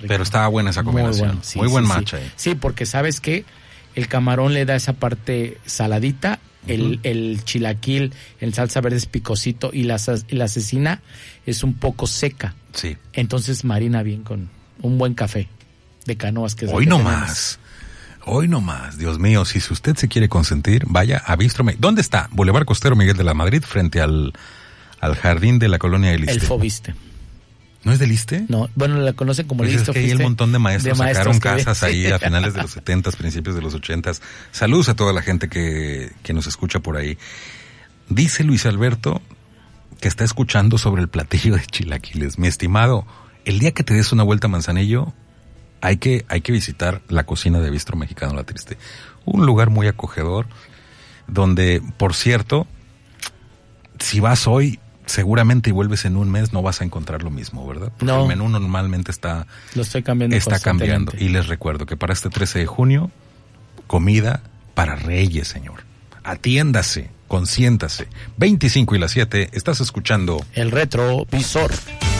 rico. Pero estaba buena esa combinación. Muy, bueno, sí, muy buen sí, match sí. ahí. Sí, porque sabes que el camarón le da esa parte saladita, el chilaquil, el salsa verde es picosito y la cecina es un poco seca. Sí. Entonces marina bien con un buen café de Canoas. Que es Hoy no más. Hoy no más, Dios mío, si usted se quiere consentir, vaya a Bistro. ¿Dónde está? Boulevard Costero Miguel de la Madrid, frente al jardín de la colonia del Iste. El Fobiste. ¿No es del Iste? No, bueno, la conocen como pues el Iste. Es que hay un montón de maestros sacaron casas ahí a finales de los 70s, principios de los 80s. Saludos a toda la gente que nos escucha por ahí. Dice Luis Alberto que está escuchando sobre el platillo de chilaquiles. Mi estimado, el día que te des una vuelta a Manzanillo, hay que visitar la cocina de Bistro Mexicano La Triste. Un lugar muy acogedor, donde, por cierto, si vas hoy, seguramente y vuelves en un mes, no vas a encontrar lo mismo, ¿verdad? Porque no. El menú normalmente lo estoy cambiando. Está cambiando. Y les recuerdo que para este 13 de junio, comida para reyes, señor. Atiéndase, consiéntase. 25 y las 7, estás escuchando El Retrovisor.